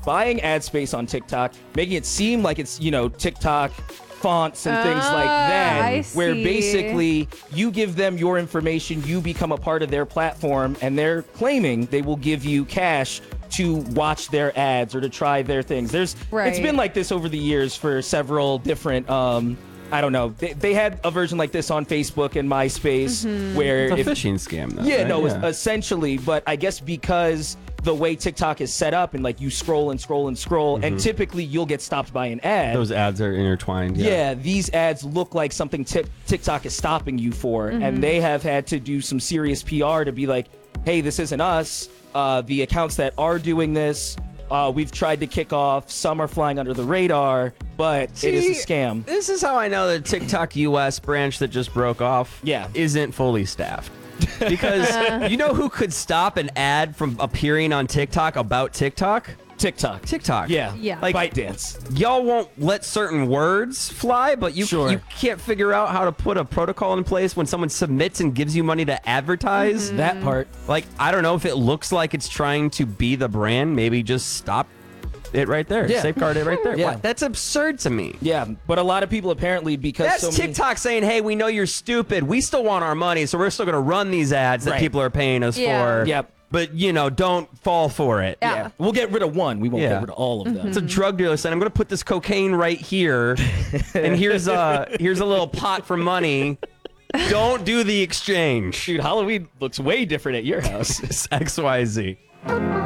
buying ad space on TikTok, making it seem like it's, TikTok fonts and things like that, I where see. basically you give them your information, you become a part of their platform, and they're claiming they will give you cash to watch their ads or to try their things. It's been like this over the years for several different I don't know. They had a version like this on Facebook and MySpace where It's a phishing scam, though. yeah, right? no, essentially. But I guess because the way TikTok is set up and like you scroll and scroll and scroll, and typically you'll get stopped by an ad. Those ads are intertwined. Yeah, these ads look like something TikTok is stopping you for, and they have had to do some serious PR to be like, hey, this isn't us. The accounts that are doing this, we've tried to kick off. Some are flying under the radar, but it is a scam. This is how I know the TikTok US branch that just broke off isn't fully staffed. Because you know who could stop an ad from appearing on TikTok about TikTok? TikTok. Yeah. Like ByteDance. Y'all won't let certain words fly, but you can't figure out how to put a protocol in place when someone submits and gives you money to advertise. That part. Like, I don't know if it looks like it's trying to be the brand. Maybe just stop it right there. Yeah. Safeguard it right there. Yeah. What? That's absurd to me. Yeah, but a lot of people apparently, because That's TikTok saying, hey, we know you're stupid. We still want our money, so we're still going to run these ads that people are paying us for. Yep. But, don't fall for it. Yeah. We'll get rid of one. We won't get rid of all of them. It's a drug dealer saying, I'm going to put this cocaine right here, and here's a little pot for money. Don't do the exchange. Dude, Halloween looks way different at your house. It's XYZ.